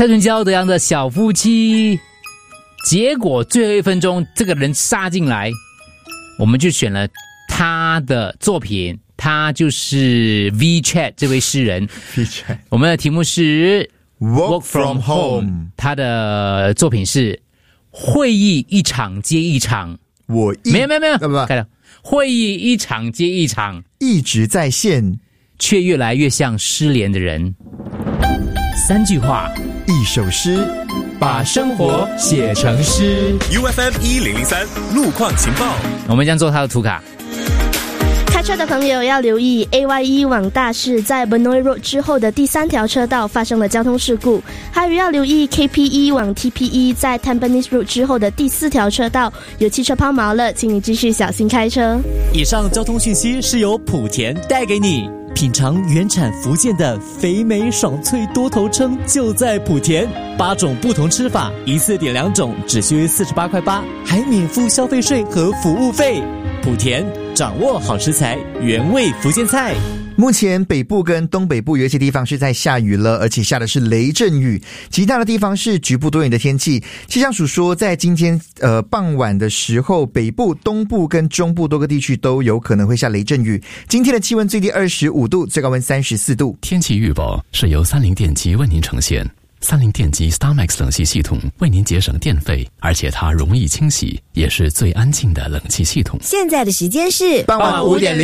蔡淳佳这样的小夫妻，结果最后1分钟这个人杀进来，我们就选了他的作品，他就是 VChat 这位诗人。 VChat 我们的题目是 Work from Home， 他的作品是会议一场接一场。没有，看到会议一场接一场， 一直在线， 却越来越像失联的人。3句话， 一首诗， 把生活写成诗。 UFM 1003路况情报， 我们将做他的图卡。 开车的朋友要留意 AY1 往大市在 Benoi Road 之后的第3条车道发生了交通事故，还有要留意 KP1 往 TP1 在 Tampines Road 之后的第4条车道有汽车抛锚了，请你继续小心开车。 以上交通讯息是由莆田带给你。品尝原产福建的肥美爽脆多头称就在莆田，8种不同吃法，一次点2种，只需48块8，还免付消费税和服务费。莆田掌握好食材，原味福建菜。 目前北部跟东北部有一些地方是在下雨了，而且下的是雷阵雨，其他的地方是局部多云的天气。气象署说，在今天傍晚的时候，北部、东部跟中部多个地区都有可能会下雷阵雨。今天的气温最低25度，最高温34度。 天气预报是由30电机为您呈现。30电机 StarMax 冷气系统为您节省电费，而且它容易清洗，也是最安静的冷气系统。 现在的时间是傍晚5点